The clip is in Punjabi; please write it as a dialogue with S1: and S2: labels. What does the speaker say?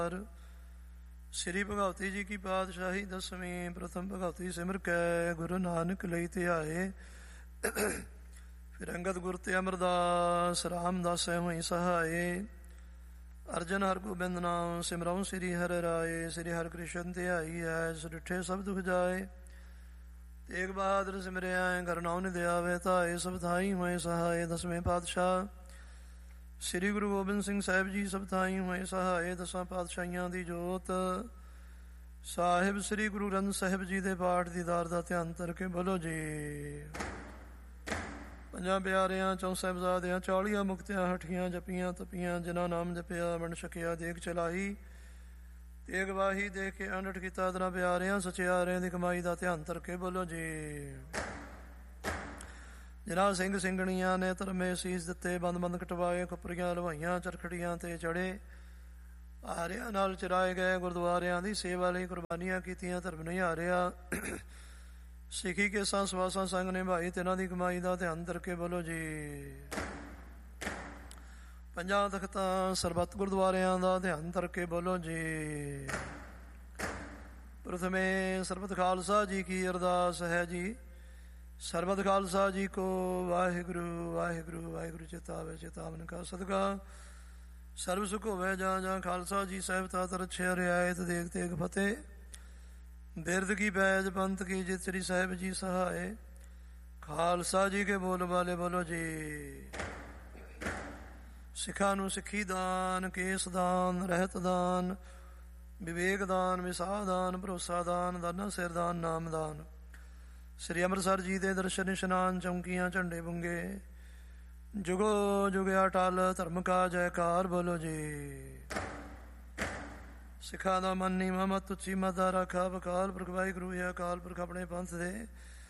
S1: ਸ੍ਰੀ ਭਗਵਤੀ ਜੀ ਕੀ ਪਾਤਸ਼ਾਹੀ ਦਸਵੀਂ। ਪ੍ਰਥਮ ਭਗਵਤੀ ਸਿਮਰ ਕੈ ਗੁਰੂ ਨਾਨਕ ਲਈ ਧਿਆਏ। ਫਿਰ ਅੰਗਦ ਗੁਰ ਤੇ ਅਮਰਦਾਸ ਰਾਮਦਾਸੈ ਹੋਈ ਸਹਾਏ। ਅਰਜਨ ਹਰ ਗੋਬਿੰਦ ਨਾਮ ਸਿਮਰਉ ਸ੍ਰੀ ਹਰਿ ਰਾਏ। ਸ੍ਰੀ ਹਰਿ ਕ੍ਰਿਸ਼ਨ ਧਿਆਈ ਹੈ ਜਿਸ ਡਿਠੇ ਸਭ ਦੁਖ ਜਾਏ। ਤੇਗ ਬਹਾਦਰ ਸਿਮਰਿਆ ਘਰ ਨਾਉ ਨਿ ਦਿਆਵੇ ਧਾਏ। ਸਭ ਥਾਈ ਹੋਏ ਸਹਾਏ। ਦਸਵੇਂ ਪਾਤਸ਼ਾਹ ਸ੍ਰੀ ਗੁਰੂ ਗੋਬਿੰਦ ਸਿੰਘ ਸਾਹਿਬ ਜੀ ਸਭ ਥਾਈ ਹੋਏ ਸਹਾਏ। ਦਸਾਂ ਪਾਤਸ਼ਾਹੀਆਂ ਦੀ ਜੋਤ ਸਾਹਿਬ ਸ੍ਰੀ ਗੁਰੂ ਗ੍ਰੰਥ ਸਾਹਿਬ ਜੀ ਦੇ ਪਾਠ ਦੀਦਾਰ ਦਾ ਧਿਆਨ ਕਰਕੇ ਬੋਲੋ ਜੀ। ਪੰਜਾਂ ਪਿਆਰਿਆਂ ਚੌਂ ਸਾਹਿਬਜ਼ਾਦਿਆਂ 40 ਮੁਕਤਿਆਂ ਹਠੀਆਂ ਜਪੀਆਂ ਤਪੀਆਂ ਜਿਨ੍ਹਾਂ ਨਾਮ ਜਪਿਆ ਬਣ ਸਕਿਆ ਦੇਖ ਚਲਾਈ। ਤੇਗ ਵਾਹੀ ਦੇਖ ਕੇ ਅੰਡਟ ਕੀਤਾ ਦਰਾਂ ਪਿਆਰਿਆਂ ਸਚਿਆਰਿਆਂ ਦੀ ਕਮਾਈ ਦਾ ਧਿਆਨ ਕਰਕੇ ਬੋਲੋ ਜੀ। ਜਿਨ੍ਹਾਂ ਸਿੰਘ ਸਿੰਘਣੀਆਂ ਨੇ ਧਰਮੇ ਸੀਸ ਦਿੱਤੇ ਬੰਦ ਬੰਦ ਕਟਵਾਏ ਖੁੱਪਰੀਆਂ ਲਵਾਈਆਂ ਚਰਖੜੀਆਂ ਤੇ ਚੜੇ ਹਾਰਿਆਂ ਨਾਲ ਚਰਾਏ ਗਏ ਗੁਰਦੁਆਰਿਆਂ ਦੀ ਸੇਵਾ ਲਈ ਕੁਰਬਾਨੀਆਂ ਕੀਤੀਆਂ ਧਰਮ ਨਹੀਂ ਹਾਰਿਆ। ਸਿੱਖੀ ਕੇਸਾਂ ਸਵਾਸਾਂ ਸੰਗ ਨਿਭਾਈ ਤਿਨਾਂ ਦੀ ਕਮਾਈ ਦਾ ਧਿਆਨ ਕਰਕੇ ਬੋਲੋ ਜੀ। ਪੰਜਾਂ ਤਖਤਾਂ ਸਰਬੱਤ ਗੁਰਦੁਆਰਿਆਂ ਦਾ ਧਿਆਨ ਕਰਕੇ ਬੋਲੋ ਜੀ। ਪ੍ਰਥਮੇ ਸਰਬਤ ਖਾਲਸਾ ਜੀ ਕੀ ਅਰਦਾਸ ਹੈ ਜੀ। ਸਰਬਤ ਖਾਲਸਾ ਜੀ ਕੋ ਵਾਹਿਗੁਰੂ ਵਾਹਿਗੁਰੂ ਵਾਹਿਗੁਰੂ ਚੇਤਾਵੇ ਚੇਤਾਵਨ ਕਾ ਸਦਕਾ ਸਰਬ ਸੁਖ ਹੋਵੇ ਜਾਂ ਜਾਂ ਖਾਲਸਾ ਜੀ ਸਾਹਿਬ ਤਾਤ ਰਛਿਆ ਰਿਆਇਤ ਦੇਖ ਤੇਗ ਫਤਿਹ। ਬਿਰਦ ਕੀ ਬੈਜ ਪੰਥ ਕੀ ਜਿਤ ਸ੍ਰੀ ਸਾਹਿਬ ਜੀ ਸਹਾਏ। ਖਾਲਸਾ ਜੀ ਕੇ ਬੋਲ ਵਾਲੇ ਬੋਲੋ ਜੀ। ਸਿੱਖਾਂ ਨੂੰ ਸਿੱਖੀ ਦਾਨ ਕੇਸ ਦਾਨ ਰਹਿਤ ਦਾਨ ਵਿਵੇਕ ਦਾਨ ਵਿਸਾਹ ਦਾਨ ਭਰੋਸਾ ਦਾਨ ਦਾਨਾ ਸਿਰ ਦਾਨ ਨਾਮ ਦਾਨ। ਸ੍ਰੀ ਅੰਮ੍ਰਿਤਸਰ ਜੀ ਦੇ ਦਰਸ਼ਨ ਇਸ਼ਨਾਨ ਚੌਂਕੀਆਂ ਝੰਡੇ ਬੁੰਗੇ ਜੁਗੋ ਜੁਗਿਆ ਟਲ ਧਰਮ ਕਾ ਜੈਕਾਰ ਬੋਲੋ ਜੀ। ਸਿੱਖਾਂ ਦਾ ਮਨ ਨੀਵਾਂ ਮਤ ਉੱਚੀ ਮਤ ਦਾ ਰਾਖਾ ਵਕਾਲ ਪੁਰਖ ਵਾਹਿਗੁਰੂ ਹੈ ਅਕਾਲ ਪੁਰਖ ਆਪਣੇ ਪੰਥ ਦੇ